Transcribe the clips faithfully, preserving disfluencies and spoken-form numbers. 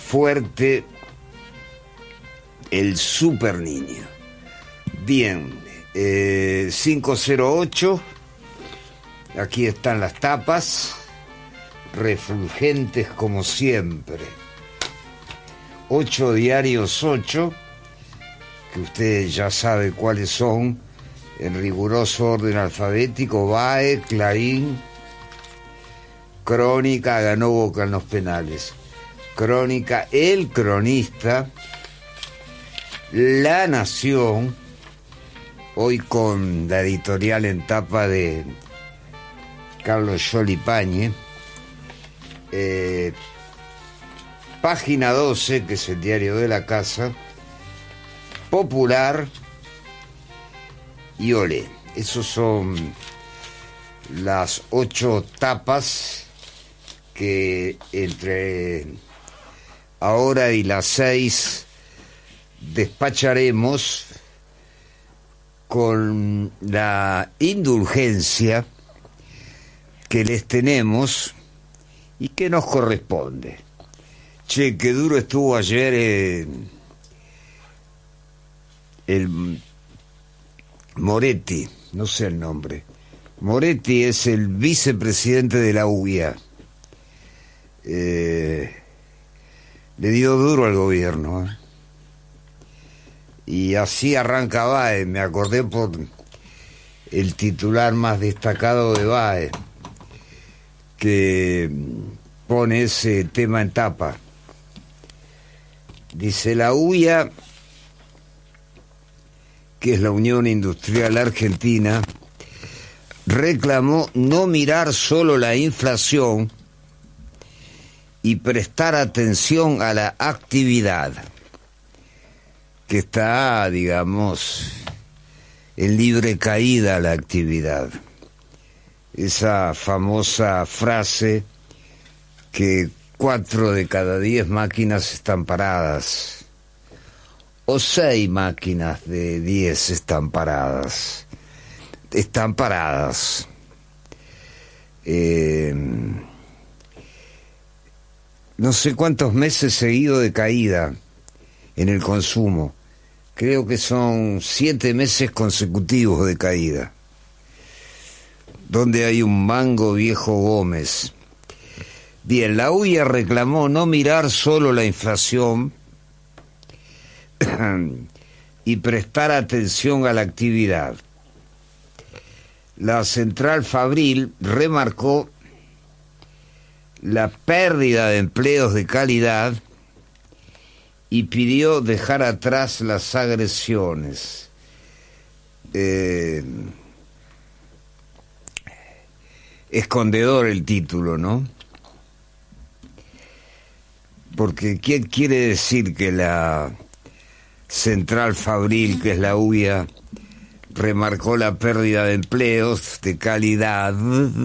fuerte el Super Niño. Bien, eh, cinco cero ocho, aquí están las tapas, refulgentes como siempre. Ocho diarios, ocho, que usted ya sabe cuáles son, en riguroso orden alfabético: B A E, Clarín, Crónica, ganó Boca en los penales. Crónica, El Cronista, La Nación, hoy con la editorial en tapa de Carlos Yolipañe, eh, Página doce, que es el diario de la casa, Popular y Olé. Esos son las ocho tapas que entre ahora y las seis despacharemos con la indulgencia que les tenemos y que nos corresponde. Che, qué duro estuvo ayer eh, el Moretti, no sé el nombre. Moretti es el vicepresidente de la U I A. Eh, le dio duro al gobierno, ¿eh? Y así arranca B A E. Me acordé por el titular más destacado de B A E, que pone ese tema en tapa. Dice: la U I A, que es la Unión Industrial Argentina, reclamó no mirar solo la inflación y prestar atención a la actividad, que está, digamos, en libre caída la actividad. Esa famosa frase que cuatro de cada diez máquinas están paradas, o seis máquinas de diez están paradas. Están paradas. Eh, no sé cuántos meses seguidos de caída en el consumo. Creo que son siete meses consecutivos de caída, donde hay un mango viejo Gómez. Bien, la U I A reclamó no mirar solo la inflación y prestar atención a la actividad. La central Fabril remarcó la pérdida de empleos de calidad y pidió dejar atrás las agresiones. Eh, escondedor el título, ¿no? Porque ¿qué quiere decir que la central Fabril, que es la U I A, remarcó la pérdida de empleos de calidad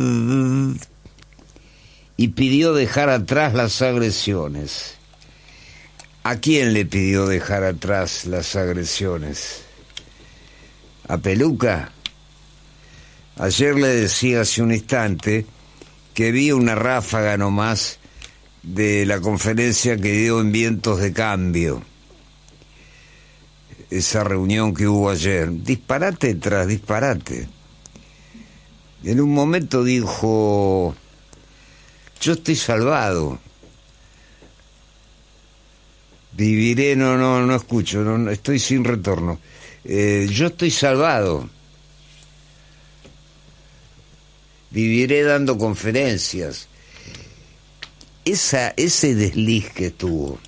y pidió dejar atrás las agresiones? ¿A quién le pidió dejar atrás las agresiones? ¿A Peluca? Ayer le decía hace un instante que vi una ráfaga nomás de la conferencia que dio en Vientos de Cambio, esa reunión que hubo ayer. Disparate tras disparate. En un momento dijo: yo estoy salvado, viviré, no, no, no escucho, no, no, estoy sin retorno, eh, yo estoy salvado, viviré dando conferencias. Esa, ese desliz que tuvo,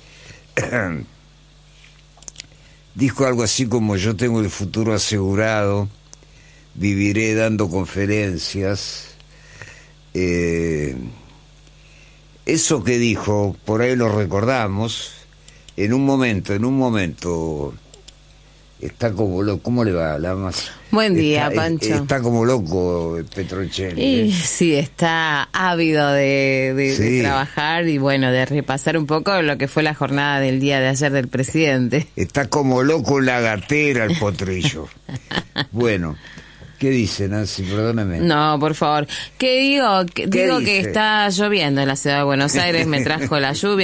dijo algo así como: yo tengo el futuro asegurado, viviré dando conferencias. Eh, eso que dijo, por ahí lo recordamos, en un momento, en un momento, está como loco. ¿Cómo le va, Lamas? Buen día, está, Pancho. Está como loco Petrocelli. Y, ¿eh? Sí, está ávido de, de, Sí. de trabajar y bueno, de repasar un poco lo que fue la jornada del día de ayer del presidente. Está como loco la gatera el potrillo. Bueno, ¿qué dice, Nancy? Perdóname. No, por favor. ¿Qué digo? Que, ¿Qué digo dice? que está lloviendo en la ciudad de Buenos Aires, me trajo la lluvia.